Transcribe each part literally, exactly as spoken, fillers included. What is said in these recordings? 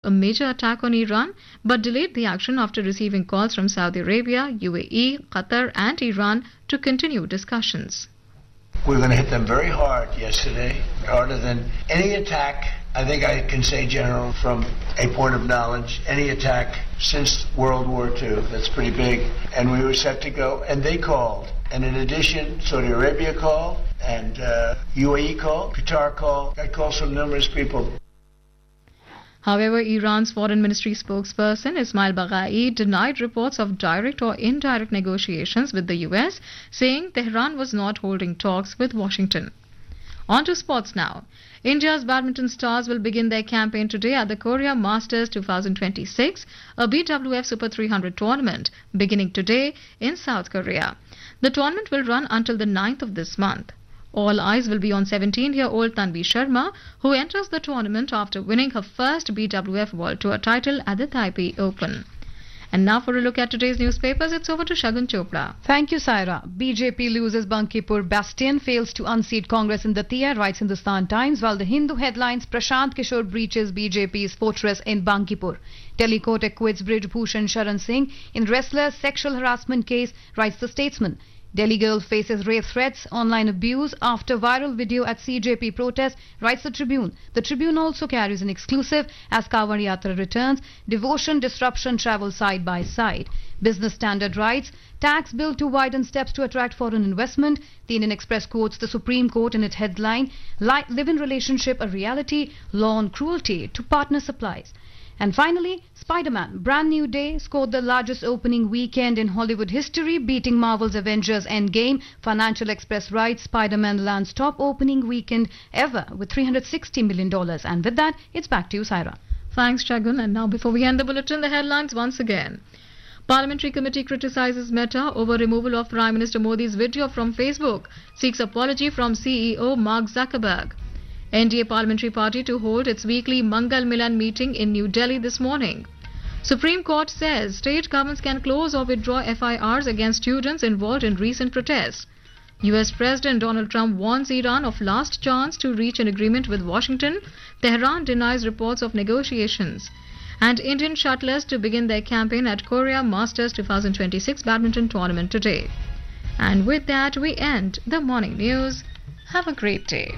a major attack on Iran, but delayed the action after receiving calls from Saudi Arabia, U A E, Qatar, and Iran to continue discussions. We're going to hit them very hard yesterday, harder than any attack. I think I can say, General, from a point of knowledge, any attack since World War Two. That's pretty big. And we were set to go, and they called. And in addition, Saudi Arabia called, and uh, U A E called, Qatar called. I called from numerous people. However, Iran's foreign ministry spokesperson Ismail Baghai denied reports of direct or indirect negotiations with the U S, saying Tehran was not holding talks with Washington. On to sports now. India's badminton stars will begin their campaign today at the Korea Masters twenty twenty-six, a B W F Super three hundred tournament beginning today in South Korea. The tournament will run until the ninth of this month. All eyes will be on seventeen-year-old Tanvi Sharma, who enters the tournament after winning her first B W F World Tour title at the Taipei Open. And now for a look at today's newspapers, it's over to Shagun Chopra. Thank you, Saira. B J P loses Bankipur bastion, fails to unseat Congress in Datia, writes Hindustan Times, while the Hindu headlines, Prashant Kishore breaches B J P's fortress in Bankipur. Delhi court acquits Brij Bhushan Sharan Singh in wrestler's sexual harassment case, writes the Statesman. Delhi girl faces rape threats, online abuse after viral video at C J P protest, writes the Tribune. The Tribune also carries an exclusive as Kavan Yatra returns. Devotion, disruption travel side by side. Business Standard writes, tax bill to widen steps to attract foreign investment. The Indian Express quotes the Supreme Court in its headline, live-in relationship a reality, law on cruelty to partner supplies. And finally, Spider-Man, Brand New Day, scored the largest opening weekend in Hollywood history, beating Marvel's Avengers Endgame. Financial Express writes, Spider-Man lands top opening weekend ever with three hundred sixty million dollars. And with that, it's back to you, Saira. Thanks, Shagun. And now before we end the bulletin, the headlines once again. Parliamentary Committee criticizes Meta over removal of Prime Minister Modi's video from Facebook, seeks apology from C E O Mark Zuckerberg. N D A Parliamentary Party to hold its weekly Mangal Milan meeting in New Delhi this morning. Supreme Court says state governments can close or withdraw F I Rs against students involved in recent protests. U S President Donald Trump warns Iran of last chance to reach an agreement with Washington. Tehran denies reports of negotiations. And Indian shuttlers to begin their campaign at Korea Masters twenty twenty-six badminton tournament today. And with that, we end the morning news. Have a great day.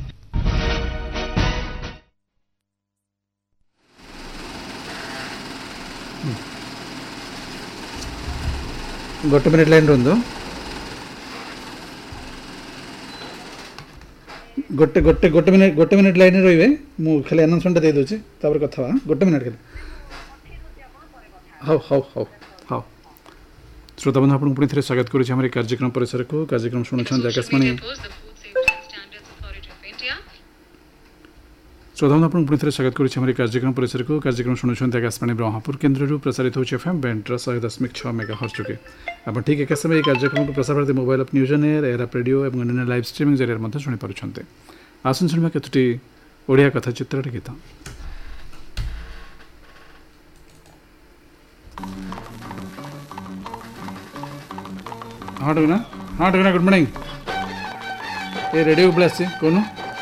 ଗୋଟେ minute line ରୁହନ୍ତୁ ଗୋଟେ ଗୋଟେ ଗୋଟେ minute ଗୋଟେ minute ଲାଇନ୍ରେ ରହିବେ ମୁଁ ଖାଲି ଆନାଉନ୍ସମେଣ୍ଟଟା ଦେଇଦେଉଛି ତାପରେ କଥା ହେବା ଗୋଟେ ମିନିଟ୍ ଖାଲି ହଉ ହଉ ହଉ ହଉ ଶ୍ରୋତାବନ୍ଧୁ ଆପଣଙ୍କୁ ପୁଣି ଥରେ ସ୍ୱାଗତ କରୁଛି ଆମର ଏହି କାର୍ଯ୍ୟକ୍ରମ ପରିସରକୁ କାର୍ଯ୍ୟକ୍ରମ ଶୁଣୁଛନ୍ତି ଆକାଶବାଣୀ श्रोताबंधु आपको पुणी थे स्वागत करुच्छे हमारे कार्यक्रम परिसर को कार्यक्रम शुणुंट आकाशवाणी ब्रह्मपुर केन्द्र प्रसारित होती एफ एम बैंड्र शहे दशमिक छः मेगा हर्ज जोगे आप ठीक एक समय यह कार्यक्रम को Prasar Bharati mobile of news on air air आप रेडियो और अन्य लाइव स्ट्रीमिंग जरिए शुणिपार्टी आसन शुणा केतोटी ओडिया कथाचित्र गीत हाँ टुना हाँ टुना गुड मॉर्निंग ये रेडियो को आसी कौन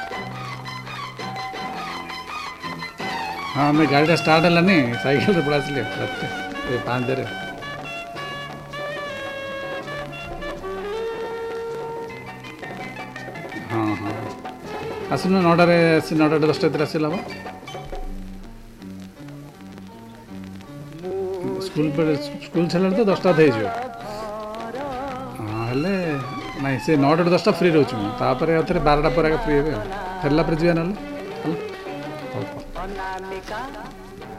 हाँ मैं गाड़ी स्टार्ट है सैकेल पड़ा आसली पाँच दे हाँ हाँ आसन नौटे नौटे दसटा आसल हम स्कूल स्कूल छाड़ा तो दसटा हो हाँ हेले नाई से नौटे दसटा फ्री रोच मुझे बारटा पर फ्री हे फेरला जी ना